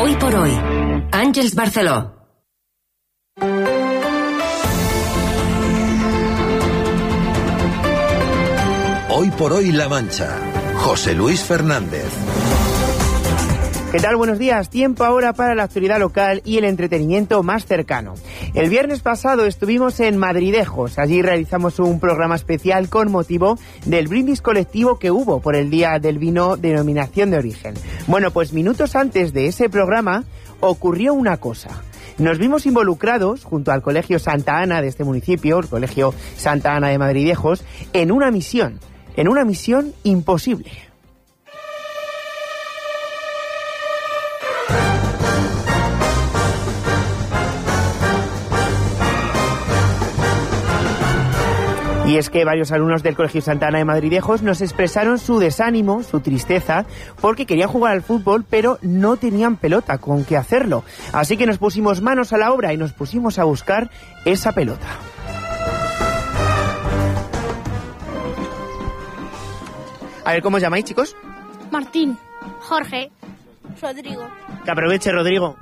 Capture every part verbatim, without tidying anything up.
Hoy por hoy, Àngels Barceló. Hoy por hoy La Mancha. José Luis Fernández. ¿Qué tal? Buenos días. Tiempo ahora para la actualidad local y el entretenimiento más cercano. El viernes pasado estuvimos en Madridejos. Allí realizamos un programa especial con motivo del brindis colectivo que hubo por el Día del Vino Denominación de Origen. Bueno, pues minutos antes de ese programa ocurrió una cosa. Nos vimos involucrados, junto al Colegio Santa Ana de este municipio, el Colegio Santa Ana de Madridejos, en una misión, en una misión imposible. Y es que varios alumnos del Colegio Santa Ana de Madridejos nos expresaron su desánimo, su tristeza, porque querían jugar al fútbol, pero no tenían pelota con qué hacerlo. Así que nos pusimos manos a la obra y nos pusimos a buscar esa pelota. A ver, ¿cómo os llamáis, chicos? Martín, Jorge, Rodrigo. Que aproveche, Rodrigo.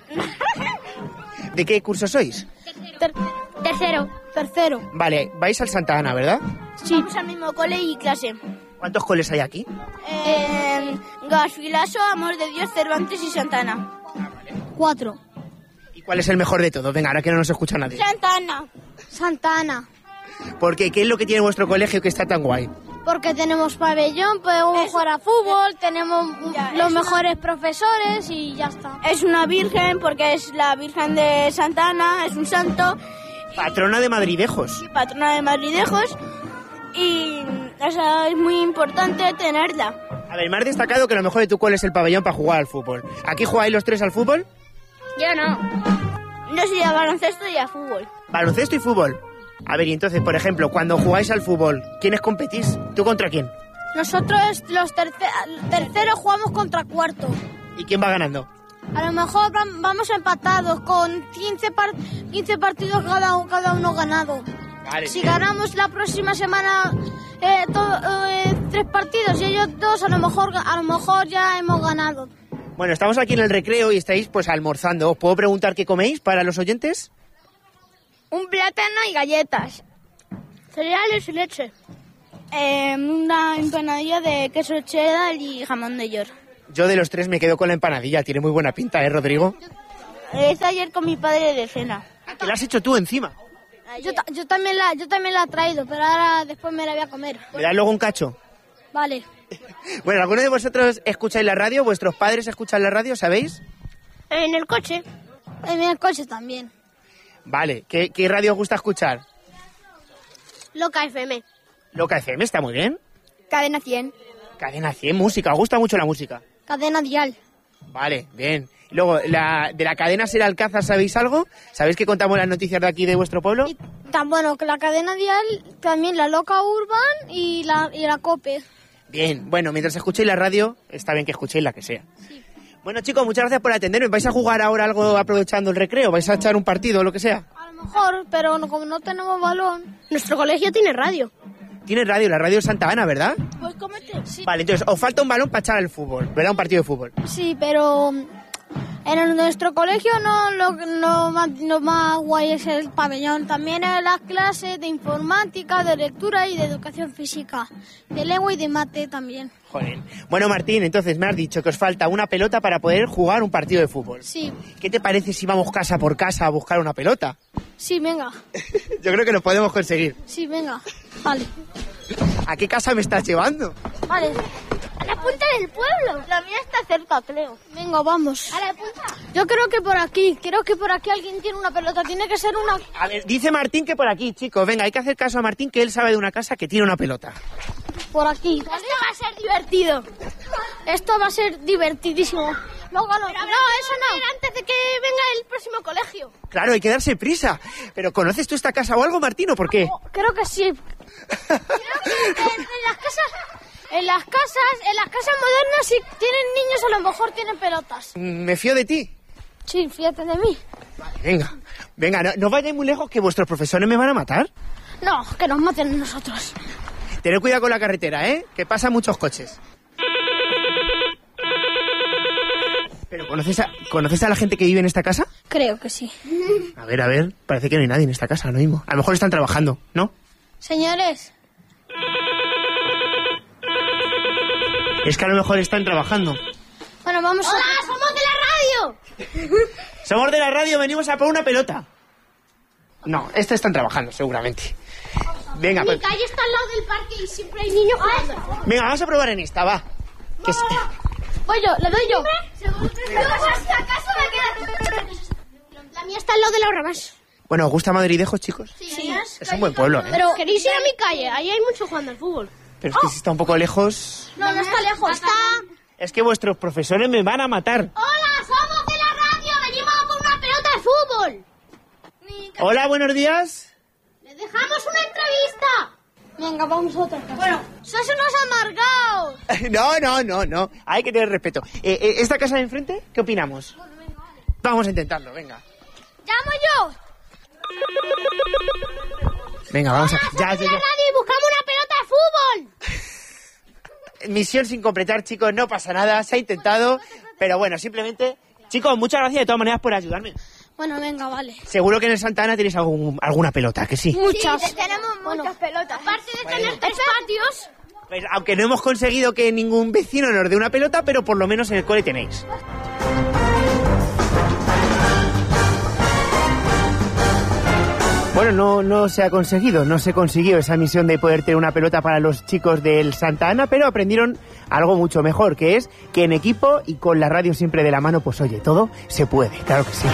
¿De qué curso sois? Ter- tercero. Tercero. Vale, vais al Santa Ana, ¿verdad? Sí. Vamos al mismo cole y clase. ¿Cuántos coles hay aquí? Eh, Garcilaso, Amor de Dios, Cervantes y Santa Ana. Cuatro. ¿Y cuál es el mejor de todos? Venga, ahora que no nos escucha nadie. Santa Ana. Santa Ana. ¿Por qué? ¿Qué es lo que tiene vuestro colegio que está tan guay? Porque tenemos pabellón, podemos es, jugar a fútbol, tenemos ya, los mejores una... profesores y ya está. Es una virgen porque es la Virgen de Santa Ana, es un santo. Patrona de Madridejos. Sí, patrona de Madridejos y o sea, es muy importante tenerla. A ver, me has destacado que lo mejor de tu cole es el pabellón para jugar al fútbol. ¿Aquí jugáis los tres al fútbol? Yo no. Yo sí a baloncesto y a fútbol. ¿Baloncesto y fútbol? A ver, y entonces, por ejemplo, cuando jugáis al fútbol, ¿quiénes competís? ¿Tú contra quién? Nosotros los terce- terceros jugamos contra cuarto. ¿Y quién va ganando? A lo mejor vamos empatados con quince, par- quince partidos cada, cada uno ganado. Vale. Si ganamos la próxima semana eh, todo, eh, tres partidos y ellos dos, a lo mejor a lo mejor ya hemos ganado. Bueno, estamos aquí en el recreo y estáis pues almorzando. ¿Os puedo preguntar qué coméis para los oyentes? Un plátano y galletas. Cereales y leche. Eh, una empanadilla de queso cheddar y jamón de york. Yo de los tres me quedo con la empanadilla. Tiene muy buena pinta, ¿eh, Rodrigo? Es ayer con mi padre de cena. ¿Qué la has hecho tú encima? Yo, ta- yo, también la, yo también la he traído, pero ahora después me la voy a comer. ¿Me das luego un cacho? Vale. Bueno, ¿alguno de vosotros escucháis la radio? ¿Vuestros padres escuchan la radio, sabéis? En el coche. En el coche también. Vale. ¿Qué, qué radio os gusta escuchar? Loca F M. Loca F M, está muy bien. Cadena cien. Cadena cien, música. ¿Os gusta mucho la música? Cadena Dial. Vale, bien. Luego, la, de la cadena Ser Alcázar, ¿sabéis algo? ¿Sabéis que contamos las noticias de aquí de vuestro pueblo? Y tan bueno que la cadena Dial, también la Loca Urban y la, y la COPE. Bien, bueno, mientras escuchéis la radio, está bien que escuchéis la que sea. Sí. Bueno, chicos, muchas gracias por atenderme. ¿Vais a jugar ahora algo aprovechando el recreo? ¿Vais a echar un partido o lo que sea? A lo mejor, pero no, como no tenemos balón. Nuestro colegio tiene radio. Tiene radio, la radio Santa Ana, ¿verdad? Pues cómete. Sí. Vale, entonces, os falta un balón para echar el fútbol, ¿verdad? Un partido de fútbol. Sí, pero en el, nuestro colegio no lo, lo, más, lo más guay es el pabellón. También en las clases de informática, de lectura y de educación física. De lengua y de mate también. Joder. Bueno, Martín, entonces me has dicho que os falta una pelota para poder jugar un partido de fútbol. Sí. ¿Qué te parece si vamos casa por casa a buscar una pelota? Sí, venga. Yo creo que lo podemos conseguir. Sí, venga. Vale. ¿A qué casa me estás llevando? Vale. A la punta del pueblo. La mía está cerca, creo. Venga, vamos. ¿A la punta? Yo creo que por aquí. Creo que por aquí alguien tiene una pelota. Tiene que ser una... A ver, dice Martín que por aquí, chicos. Venga, hay que hacer caso a Martín, que él sabe de una casa que tiene una pelota. Por aquí. ¿Vale? Esto va a ser divertido. Esto va a ser divertidísimo. No, no, no, eso no. Antes de que venga el próximo colegio. Claro, hay que darse prisa. Pero ¿conoces tú esta casa o algo, Martín, o por qué? Oh, creo que sí. Creo que en, en las casas... En las casas, en las casas modernas, si tienen niños, a lo mejor tienen pelotas. ¿Me fío de ti? Sí, fíjate de mí. Vale, venga. Venga, no, no vayáis muy lejos, que vuestros profesores me van a matar. No, que nos maten a nosotros. Tened cuidado con la carretera, ¿eh? Que pasan muchos coches. Pero ¿Conoces a, ¿Conoces a la gente que vive en esta casa? Creo que sí. A ver, a ver, parece que no hay nadie en esta casa, no mismo. A lo mejor están trabajando, ¿no? Señores. Es que a lo mejor están trabajando. Bueno, vamos. ¡Hola, a... somos de la radio! Somos de la radio, venimos a por una pelota. No, estos están trabajando, seguramente. Venga, Mi pues... calle está al lado del parque y siempre hay niños jugando. Venga, vamos a probar en esta, va. Que es... Voy yo, le doy yo. ¿Acaso me queda? La mía está al lado de la Ramás. Bueno, ¿os gusta Madridejos, chicos? Sí. Es un buen pueblo, ¿eh? Pero queréis ir a mi calle, ahí hay mucho jugando al fútbol. Pero es que si está un poco lejos... No, no está lejos, está... Es que vuestros profesores me van a matar. Hola, somos de la radio, venimos a por una pelota de fútbol. Hola, buenos días. ¡Les dejamos una entrevista! Venga, vamos a otra casa. Bueno, sois unos amargados. No, no, no, no. Hay que tener respeto. Eh, eh, ¿Esta casa de enfrente? ¿Qué opinamos? Bueno, venga, vale. Vamos a intentarlo, venga. ¡Llamo yo! Venga, vamos a... Hola, Ya, somos ya, de la ya. radio y buscamos una pelota de fútbol. Misión sin completar, chicos, no pasa nada. Se ha intentado, pero bueno, simplemente... Chicos, muchas gracias de todas maneras por ayudarme. Bueno, venga, vale. Seguro que en el Santa Ana tenéis algún, alguna pelota, que sí. Muchas. Sí, tenemos muchas pelotas. Aparte de Bueno. tener tres patios... Pues, aunque no hemos conseguido que ningún vecino nos dé una pelota, pero por lo menos en el cole tenéis. Bueno, no, no se ha conseguido, no se consiguió esa misión de poder tener una pelota para los chicos del Santa Ana, pero aprendieron algo mucho mejor, que es que en equipo y con la radio siempre de la mano, pues oye, todo se puede, claro que sí.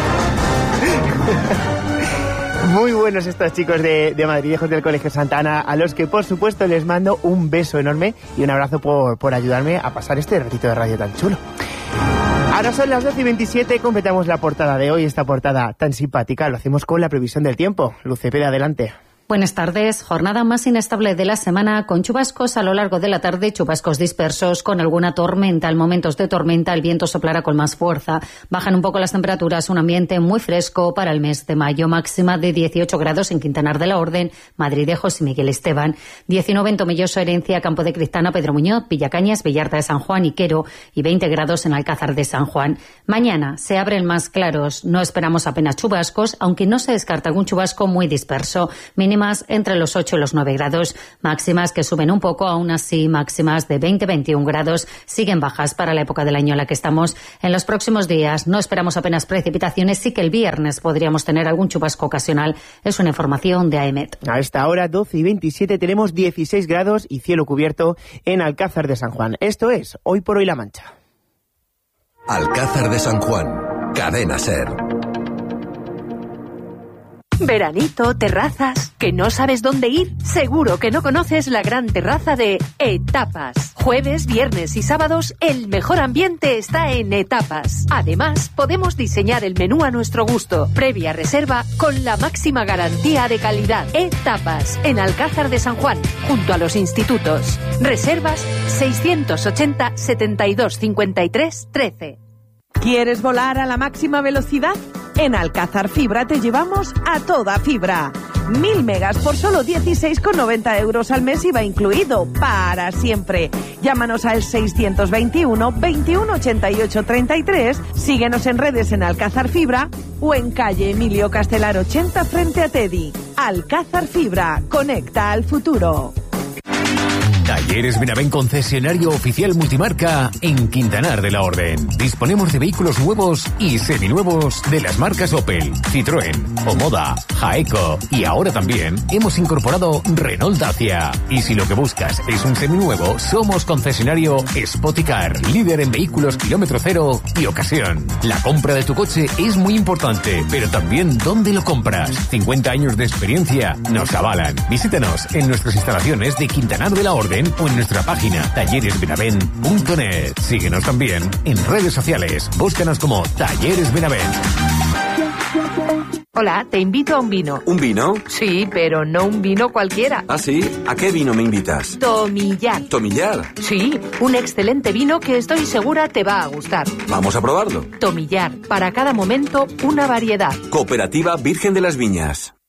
Muy buenos estos chicos de, de Madridejos del Colegio Santa Ana, a los que por supuesto les mando un beso enorme y un abrazo por, por ayudarme a pasar este ratito de radio tan chulo. Ahora son las doce y veintisiete, completamos la portada de hoy, esta portada tan simpática. Lo hacemos con la previsión del tiempo. Lucepeda, adelante. Buenas tardes. Jornada más inestable de la semana, con chubascos a lo largo de la tarde, chubascos dispersos, con alguna tormenta. En momentos de tormenta el viento soplará con más fuerza. Bajan un poco las temperaturas, un ambiente muy fresco para el mes de mayo. Máxima de dieciocho grados en Quintanar de la Orden, Madridejos y Miguel Esteban. diecinueve en Tomelloso, Herencia, Campo de Cristana, Pedro Muñoz, Villacañas, Villarta de San Juan y Quero. Y veinte grados en Alcázar de San Juan. Mañana se abren más claros. No esperamos apenas chubascos, aunque no se descarta algún chubasco muy disperso. Mínima entre los ocho y los nueve grados, máximas que suben un poco, aún así máximas de veinte a veintiún grados, siguen bajas para la época del año en la que estamos. En los próximos días no esperamos apenas precipitaciones, sí que el viernes podríamos tener algún chubasco ocasional. Es una información de AEMET. A esta hora, doce y veintisiete, tenemos dieciséis grados y cielo cubierto en Alcázar de San Juan. Esto es Hoy por Hoy La Mancha. Alcázar de San Juan, Cadena SER. Veranito, terrazas, ¿que no sabes dónde ir? Seguro que no conoces la gran terraza de Etapas. Jueves, viernes y sábados, el mejor ambiente está en Etapas. Además, podemos diseñar el menú a nuestro gusto, previa reserva, con la máxima garantía de calidad. Etapas, en Alcázar de San Juan, junto a los institutos. Reservas seiscientos ochenta, setenta y dos, cincuenta y tres, trece. ¿Quieres volar a la máxima velocidad? En Alcázar Fibra te llevamos a toda fibra. Mil megas por solo dieciséis con noventa euros al mes I V A incluido, para siempre. Llámanos al seiscientos veintiuno, veintiuno ochenta y ocho, treinta y tres, síguenos en redes en Alcázar Fibra o en calle Emilio Castelar ochenta frente a Teddy. Alcázar Fibra, conecta al futuro. Talleres Benavent, concesionario oficial multimarca en Quintanar de la Orden. Disponemos de vehículos nuevos y seminuevos de las marcas Opel, Citroën, Omoda, Jaeco y ahora también hemos incorporado Renault Dacia. Y si lo que buscas es un seminuevo, somos concesionario Spoticar, líder en vehículos kilómetro cero y ocasión. La compra de tu coche es muy importante, pero también dónde lo compras. cincuenta años de experiencia nos avalan. Visítanos en nuestras instalaciones de Quintanar de la Orden o en nuestra página talleres benavent punto net. Síguenos también en redes sociales. Búscanos como Talleres Benavent. Hola, te invito a un vino. ¿Un vino? Sí, pero no un vino cualquiera. ¿Ah, sí? ¿A qué vino me invitas? Tomillar. ¿Tomillar? Sí, un excelente vino que estoy segura te va a gustar. Vamos a probarlo. Tomillar, para cada momento una variedad. Cooperativa Virgen de las Viñas.